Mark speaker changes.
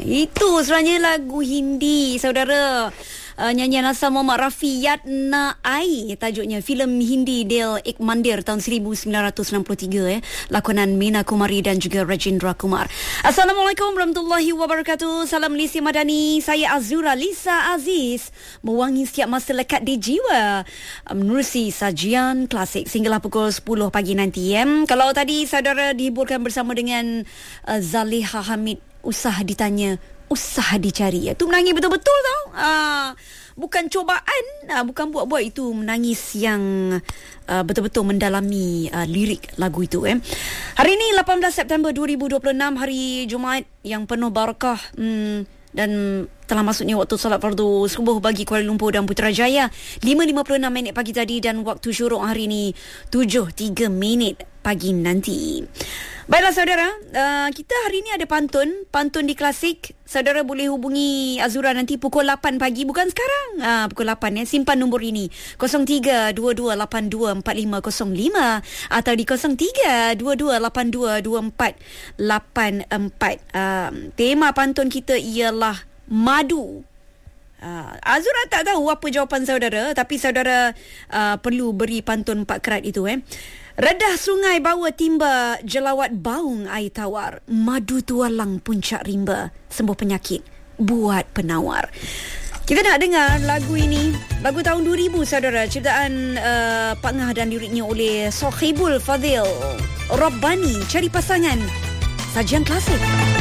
Speaker 1: Itu sebenarnya lagu Hindi, saudara. Nyanyian asal Muhammad Rafi, Yad Na Ai tajuknya. Filem Hindi Del Ek Mandir tahun 1963 lakonan Meena Kumari dan juga Rajendra Kumar. Assalamualaikum warahmatullahi wabarakatuh. Salam Lisi Madani. Saya Azura Lisa Aziz, mewangi setiap masa lekat di jiwa menerusi sajian klasik sehinggalah pukul 10 pagi nanti. Kalau tadi saudara dihiburkan bersama dengan Zaliha Hamid, usah ditanya, usah dicari. Itu menangis betul-betul tau. Bukan cobaan, bukan buat-buat, itu menangis yang betul-betul mendalami lirik lagu itu. Hari ini 18 September 2026, hari Jumaat yang penuh barakah, dan telah masuknya waktu solat fardu subuh bagi Kuala Lumpur dan Putrajaya. 5.56 pagi tadi, dan waktu syuruk hari ini 7.03 pagi nanti. Baiklah saudara, kita hari ini ada pantun di Klasik. Saudara boleh hubungi Azura nanti pukul 8 pagi, bukan sekarang. Pukul 8 simpan nombor ini 0322824505 atau di 0322822484. Tema pantun kita ialah madu. Azura tak tahu apa jawapan saudara, tapi saudara perlu beri pantun 4 kerat itu. Redah sungai bawa timba, jelawat baung air tawar, madu tualang puncak rimba, sembuh penyakit buat penawar. Kita nak dengar lagu ini, lagu tahun 2000 saudara, ciptaan Pak Ngah dan liriknya oleh Sohibul Fadil Rabbani. Cari pasangan, sajian klasik.